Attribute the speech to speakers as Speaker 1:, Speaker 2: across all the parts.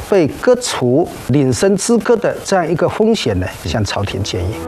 Speaker 1: 被割除领生之歌的这样一个风险呢，向朝廷建议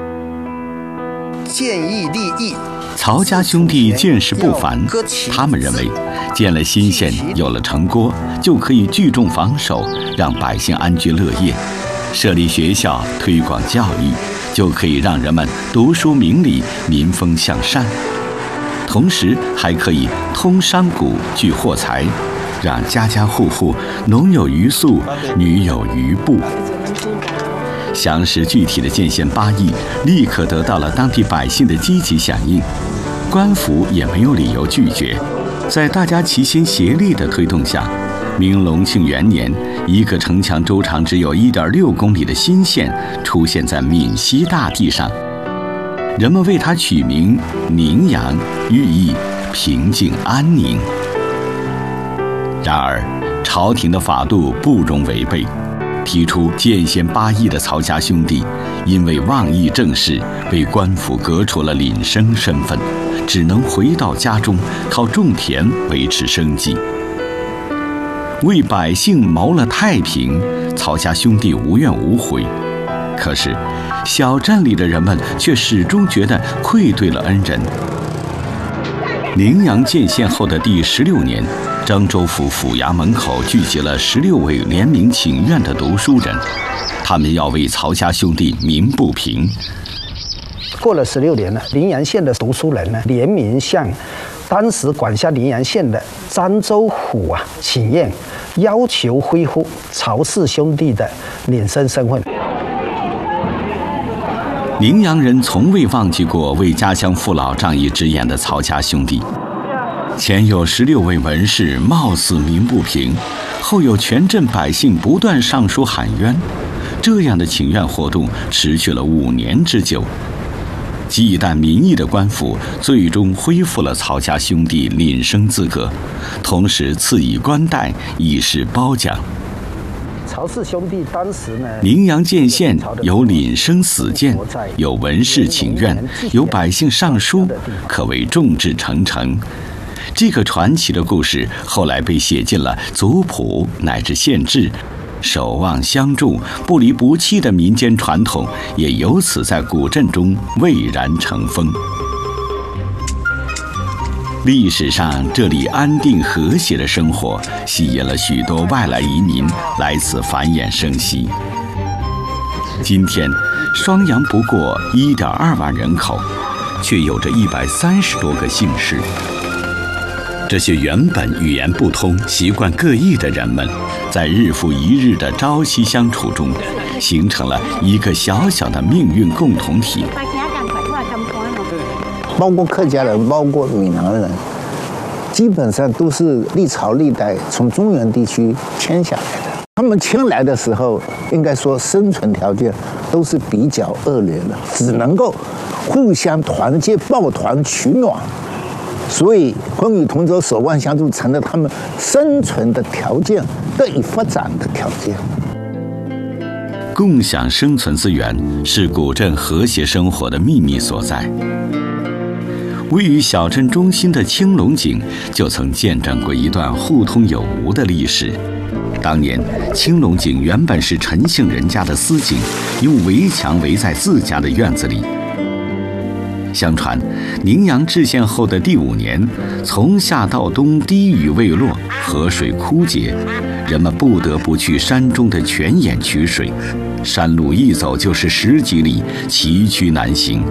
Speaker 1: 立议。
Speaker 2: 曹家兄弟见识不凡，他们认为建了新县，有了城郭，就可以聚众防守，让百姓安居乐业；设立学校，推广教育，就可以让人们读书明理，民风向善。同时还可以通商贾，聚货财，让家家户户农有余粟，女有余布。详实具体的建县8议立刻得到了当地百姓的积极响应，官府也没有理由拒绝。在大家齐心协力的推动下，明隆庆元年，一个城墙周长只有1.6公里的新县出现在闽西大地上。人们为它取名宁阳，寓意平静安宁。然而，朝廷的法度不容违背。提出建县8议的曹家兄弟，因为妄议政事，被官府革除了廪生身份，只能回到家中靠种田维持生计。为百姓谋了太平，曹家兄弟无怨无悔。可是，小镇里的人们却始终觉得愧对了恩人。宁阳建县后的第16年，漳州府府衙门口聚集了16位联名请愿的读书人，他们要为曹家兄弟鸣不平。
Speaker 1: 过了16年呢，宁阳县的读书人呢联名向当时管辖宁阳县的漳州府请愿，要求恢复曹氏兄弟的领生身份。
Speaker 2: 宁阳人从未忘记过为家乡父老仗义直言的曹家兄弟。前有16位文士冒死鸣不平，后有全镇百姓不断上书喊冤，这样的请愿活动持续了5年之久。忌惮民意的官府最终恢复了曹家兄弟领生资格，同时赐以官带，以示褒奖。
Speaker 1: 曹氏兄弟当时呢，
Speaker 2: 宁阳建县有领生死谏，有文士请愿，有百姓上书，可谓众志成城。这个传奇的故事后来被写进了族谱乃至县志，守望相助、不离不弃的民间传统也由此在古镇中蔚然成风。历史上，这里安定和谐的生活吸引了许多外来移民来此繁衍生息。今天，双阳不过1.2万人口，却有着130多个姓氏。这些原本语言不通、习惯各异的人们，在日复一日的朝夕相处中，形成了一个小小的命运共同体。
Speaker 3: 包括客家人，包括闽南人，基本上都是历朝历代从中原地区迁下来的。他们迁来的时候，应该说生存条件都是比较恶劣的，只能够互相团结、抱团取暖。所以，风雨同舟、守望相助，成了他们生存的条件、得以发展的条件。
Speaker 2: 共享生存资源是古镇和谐生活的秘密所在。位于小镇中心的青龙井就曾见证过一段互通有无的历史。当年，青龙井原本是陈姓人家的私井，用围墙围在自家的院子里。相传，宁阳置县后的第5年，从夏到冬滴雨未落，河水枯竭，人们不得不去山中的泉眼取水，山路一走就是10几里，崎岖难行。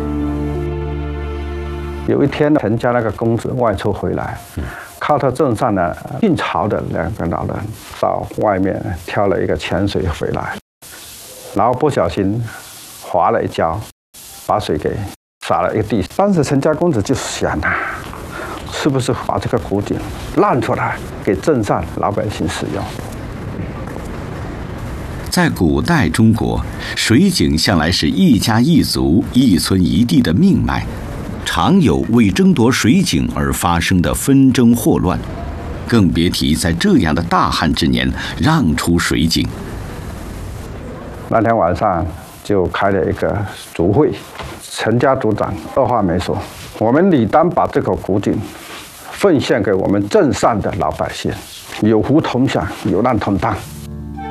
Speaker 4: 有一天，陈家那个公子外出回来，靠到镇上呢晋朝的2个老人到外面挑了一个泉水回来，然后不小心滑了一跤，把水给洒了一个地。当时陈家公子就想是不是把这个古井让出来给镇上老百姓使用？
Speaker 2: 在古代中国，水井向来是一家一族、一村一地的命脉，常有为争夺水井而发生的纷争祸乱，更别提在这样的大旱之年让出水井。
Speaker 4: 那天晚上就开了一个族会，陈家族长二话没说，我们理当把这口古井奉献给我们镇上的老百姓，有福同享，有难同当。